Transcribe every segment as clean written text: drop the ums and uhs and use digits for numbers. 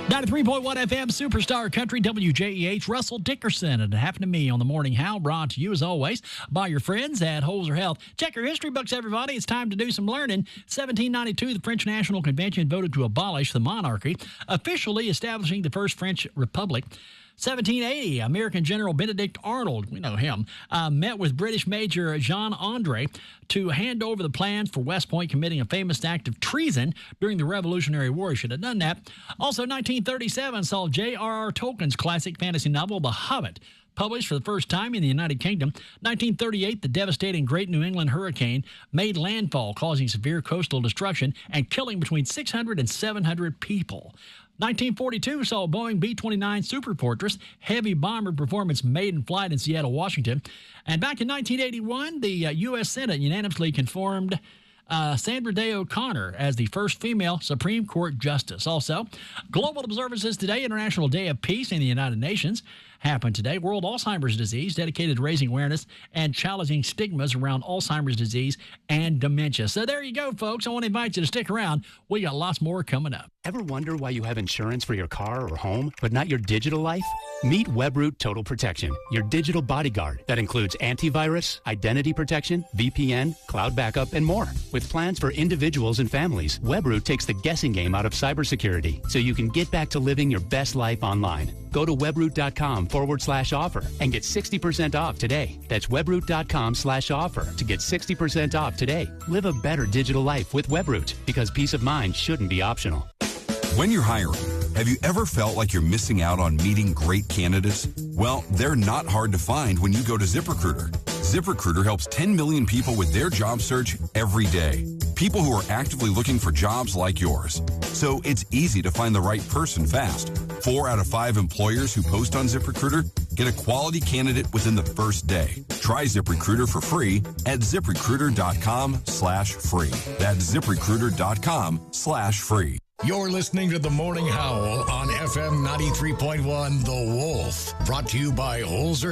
93.1 FM Superstar Country WJEH. Russell Dickerson, and it happened to me on the Morning How, brought to you as always by your friends at Holzer Health. Check your history books, everybody. It's time to do some learning. 1792, the French National Convention voted to abolish the monarchy, officially establishing the first French Republic. 1780, American General Benedict Arnold, we know him, met with British Major Jean Andre to hand over the plans for West Point committing a famous act of treason during the Revolutionary War. He should have done that. Also, 1937 saw J.R.R. Tolkien's classic fantasy novel, The Hobbit, published for the first time in the United Kingdom. 1938, the devastating Great New England hurricane made landfall, causing severe coastal destruction and killing between 600 and 700 people. 1942 saw a Boeing B-29 Super Fortress heavy bomber performance maiden flight in Seattle, Washington. And back in 1981, the U.S. Senate unanimously confirmed Sandra Day O'Connor as the first female Supreme Court justice. Also, global observances today, International Day of Peace in the United Nations happened today. World Alzheimer's Disease, dedicated to raising awareness and challenging stigmas around Alzheimer's disease and dementia. So there you go, folks. I want to invite you to stick around. We got lots more coming up. Ever wonder why you have insurance for your car or home, but not your digital life? Meet Webroot Total Protection, your digital bodyguard that includes antivirus, identity protection, VPN, cloud backup, and more. With plans for individuals and families, Webroot takes the guessing game out of cybersecurity so you can get back to living your best life online. Go to webroot.com/offer and get 60% off today. That's webroot.com/offer to get 60% off today. Live a better digital life with Webroot, because peace of mind shouldn't be optional. When you're hiring, have you ever felt like you're missing out on meeting great candidates? Well, they're not hard to find when you go to ZipRecruiter. ZipRecruiter helps 10 million people with their job search every day. People who are actively looking for jobs like yours. So it's easy to find the right person fast. 4 out of 5 employers who post on ZipRecruiter get a quality candidate within the first day. Try ZipRecruiter for free at ZipRecruiter.com/free. That's ZipRecruiter.com/free. You're listening to The Morning Howl on FM 93.1 The Wolf. Brought to you by Holzer.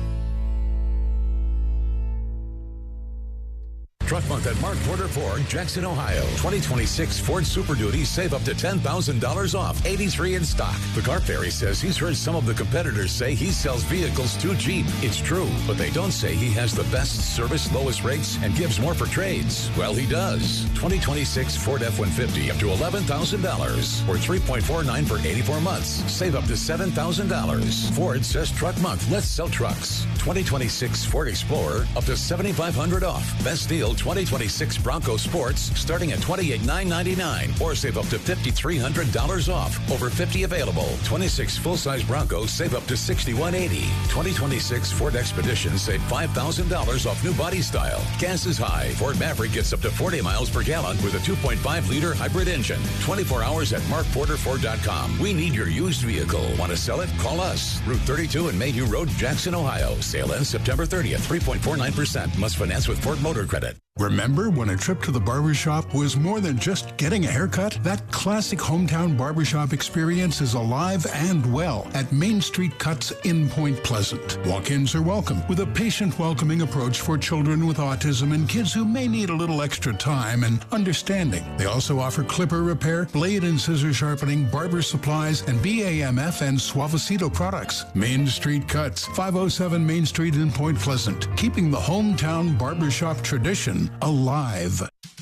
Truck Month at Mark Porter Ford, Jackson, Ohio. 2026 Ford Super Duty, save up to $10,000 off. 83 in stock. The Car Fairy says he's heard some of the competitors say he sells vehicles too cheap. It's true, but they don't say he has the best service, lowest rates, and gives more for trades. Well, he does. 2026 Ford F-150 up to $11,000 or 3.49 for 84 months. Save up to $7,000. Ford says Truck Month. Let's sell trucks. 2026 Ford Explorer up to $7,500 off. Best deal 2026 Bronco Sports starting at $28,999 or save up to $5,300 off. Over 50 available. 26 full-size Broncos save up to $6,180. 2026 Ford Expedition save $5,000 off new body style. Gas is high. Ford Maverick gets up to 40 miles per gallon with a 2.5-liter hybrid engine. 24 hours at markporterford.com. We need your used vehicle. Want to sell it? Call us. Route 32 and Mayhew Road, Jackson, Ohio. Sale ends September 30th. 3.49%. Must finance with Ford Motor Credit. Remember when a trip to the barbershop was more than just getting a haircut? That classic hometown barbershop experience is alive and well at Main Street Cuts in Point Pleasant. Walk-ins are welcome with a patient, welcoming approach for children with autism and kids who may need a little extra time and understanding. They also offer clipper repair, blade and scissor sharpening, barber supplies, and BAMF and Suavecito products. Main Street Cuts, 507 Main Street in Point Pleasant, keeping the hometown barbershop tradition alive.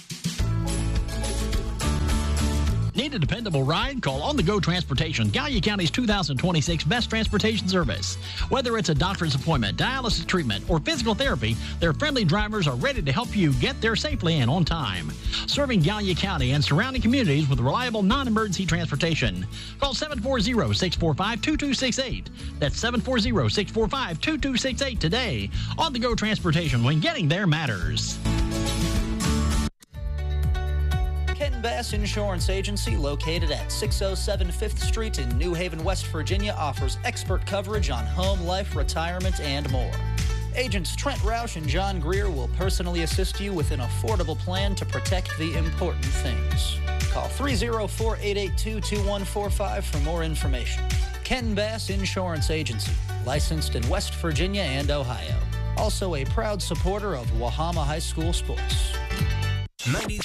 Need a dependable ride? Call On The Go Transportation, Gallia County's 2026 best transportation service. Whether it's a doctor's appointment, dialysis treatment, or physical therapy, their friendly drivers are ready to help you get there safely and on time. Serving Gallia County and surrounding communities with reliable non-emergency transportation. Call 740-645-2268. That's 740-645-2268 today. On The Go Transportation, when getting there matters. Ken Bass Insurance Agency, located at 607 5th Street in New Haven, West Virginia, offers expert coverage on home, life, retirement, and more. Agents Trent Roush and John Greer will personally assist you with an affordable plan to protect the important things. Call 304-882-2145 for more information. Ken Bass Insurance Agency, licensed in West Virginia and Ohio. Also a proud supporter of Wahama High School sports. 93.